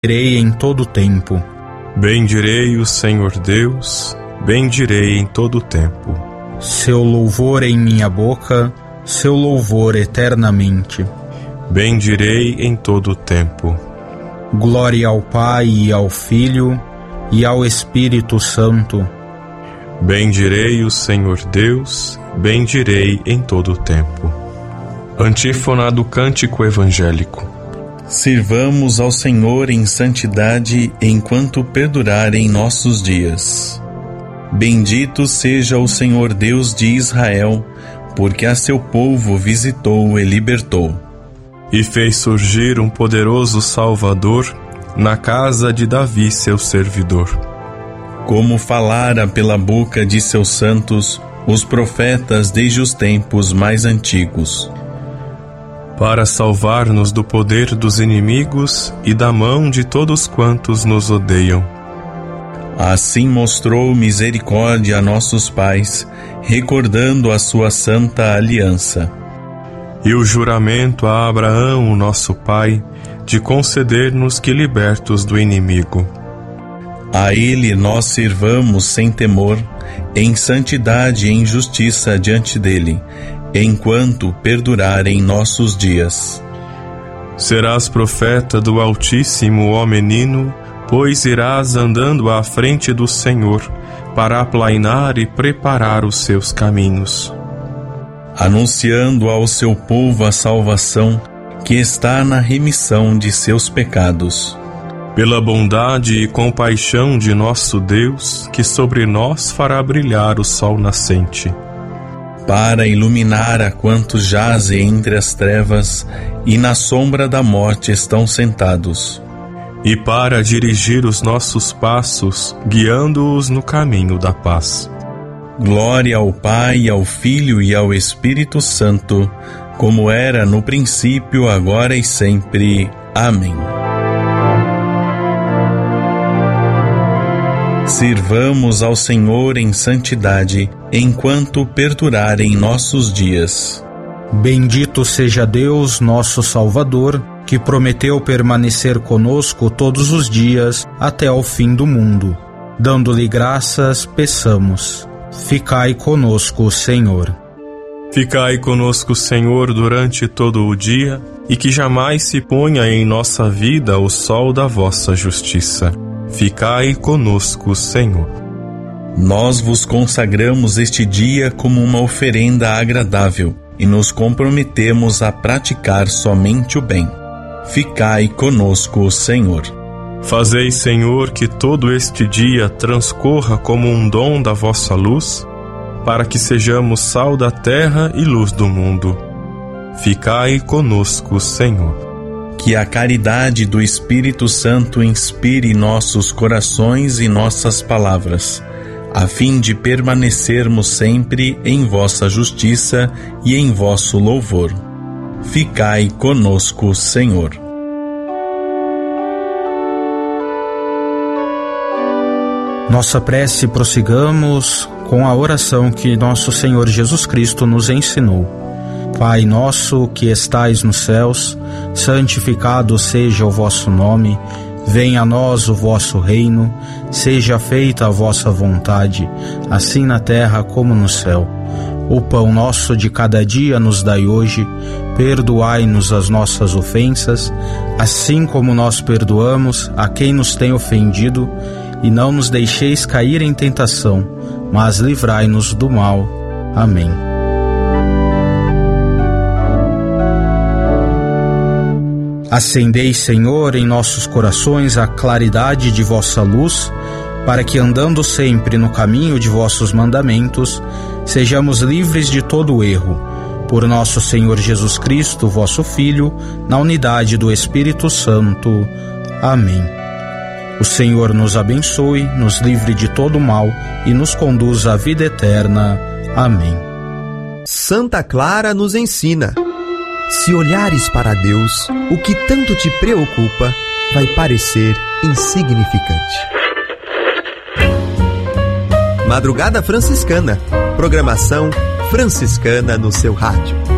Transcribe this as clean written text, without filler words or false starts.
bendirei em todo tempo. Bendirei o Senhor Deus, bendirei em todo tempo. Seu louvor em minha boca, seu louvor eternamente. Bendirei em todo tempo. Glória ao Pai e ao Filho e ao Espírito Santo. Bendirei o Senhor Deus, bendirei em todo tempo. Antífona do Cântico Evangélico. Sirvamos ao Senhor em santidade enquanto perdurarem nossos dias. Bendito seja o Senhor Deus de Israel, porque a seu povo visitou e libertou. E fez surgir um poderoso Salvador na casa de Davi, seu servidor. Como falara pela boca de seus santos, os profetas desde os tempos mais antigos. Para salvar-nos do poder dos inimigos e da mão de todos quantos nos odeiam. Assim mostrou misericórdia a nossos pais, recordando a sua santa aliança. E o juramento a Abraão, nosso pai, de conceder-nos que libertos do inimigo. A ele nós sirvamos sem temor, em santidade e em justiça diante dele, enquanto perdurarem nossos dias. Serás profeta do Altíssimo, ó menino, pois irás andando à frente do Senhor, para aplainar e preparar os seus caminhos. Anunciando ao seu povo a salvação que está na remissão de seus pecados. Pela bondade e compaixão de nosso Deus, que sobre nós fará brilhar o sol nascente. Para iluminar a quantos jazem entre as trevas e na sombra da morte estão sentados. E para dirigir os nossos passos, guiando-os no caminho da paz. Glória ao Pai, ao Filho e ao Espírito Santo, como era no princípio, agora e sempre. Amém. Sirvamos ao Senhor em santidade, enquanto perdurarem nossos dias. Bendito seja Deus, nosso Salvador, que prometeu permanecer conosco todos os dias até ao fim do mundo. Dando-lhe graças, peçamos. Ficai conosco, Senhor. Ficai conosco, Senhor, durante todo o dia, e que jamais se ponha em nossa vida o sol da vossa justiça. Ficai conosco, Senhor. Nós vos consagramos este dia como uma oferenda agradável e nos comprometemos a praticar somente o bem. Ficai conosco, Senhor. Fazei, Senhor, que todo este dia transcorra como um dom da vossa luz, para que sejamos sal da terra e luz do mundo. Ficai conosco, Senhor. Que a caridade do Espírito Santo inspire nossos corações e nossas palavras, a fim de permanecermos sempre em vossa justiça e em vosso louvor. Ficai conosco, Senhor. Nossa prece prossigamos com a oração que nosso Senhor Jesus Cristo nos ensinou. Pai nosso que estais nos céus, santificado seja o vosso nome, venha a nós o vosso reino, seja feita a vossa vontade, assim na terra como no céu. O pão nosso de cada dia nos dai hoje, perdoai-nos as nossas ofensas, assim como nós perdoamos a quem nos tem ofendido, e não nos deixeis cair em tentação, mas livrai-nos do mal. Amém. Acendei, Senhor, em nossos corações a claridade de vossa luz, para que, andando sempre no caminho de vossos mandamentos, sejamos livres de todo erro. Por nosso Senhor Jesus Cristo, vosso Filho, na unidade do Espírito Santo. Amém. O Senhor nos abençoe, nos livre de todo mal e nos conduza à vida eterna. Amém. Santa Clara nos ensina: se olhares para Deus, o que tanto te preocupa vai parecer insignificante. Madrugada Franciscana, programação franciscana no seu rádio.